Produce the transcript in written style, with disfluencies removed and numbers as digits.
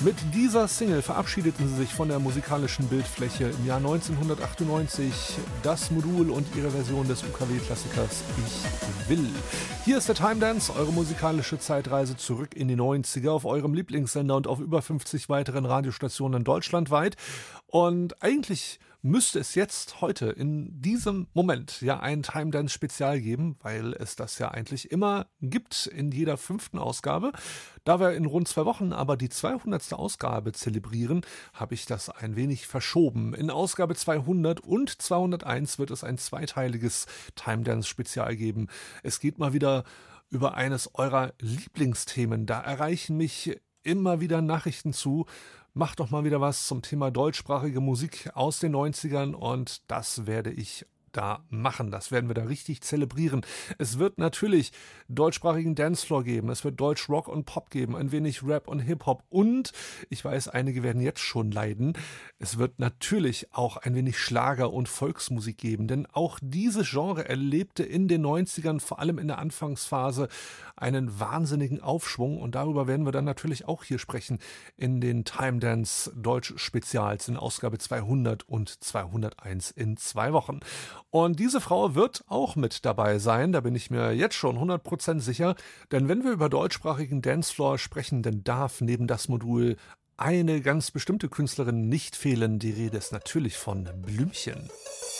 Mit dieser Single verabschiedeten sie sich von der musikalischen Bildfläche im Jahr 1998. Das Modul und ihre Version des UKW-Klassikers Ich will. Hier ist der Time Dance, eure musikalische Zeitreise zurück in die 90er auf eurem Lieblingssender und auf über 50 weiteren Radiostationen deutschlandweit. Und eigentlich müsste es jetzt heute in diesem Moment ja ein Time Dance Spezial geben, weil es das ja eigentlich immer gibt in jeder 5. Ausgabe. Da wir in rund 2 Wochen aber die 200. Ausgabe zelebrieren, habe ich das ein wenig verschoben. In Ausgabe 200 und 201 wird es ein zweiteiliges Time Dance Spezial geben. Es geht mal wieder über eines eurer Lieblingsthemen. Da erreichen mich immer wieder Nachrichten zu. Macht doch mal wieder was zum Thema deutschsprachige Musik aus den 90ern und das werde ich da machen. Das werden wir da richtig zelebrieren. Es wird natürlich deutschsprachigen Dancefloor geben, es wird Deutsch Rock und Pop geben, ein wenig Rap und Hip-Hop und, ich weiß, einige werden jetzt schon leiden, es wird natürlich auch ein wenig Schlager und Volksmusik geben, denn auch dieses Genre erlebte in den 90ern, vor allem in der Anfangsphase, einen wahnsinnigen Aufschwung und darüber werden wir dann natürlich auch hier sprechen in den Time Dance Deutsch Spezials in Ausgabe 200 und 201 in 2 Wochen. Und diese Frau wird auch mit dabei sein, da bin ich mir jetzt schon 100% sicher, denn wenn wir über deutschsprachigen Dancefloor sprechen, dann darf neben das Modul eine ganz bestimmte Künstlerin nicht fehlen, die Rede ist natürlich von Blümchen.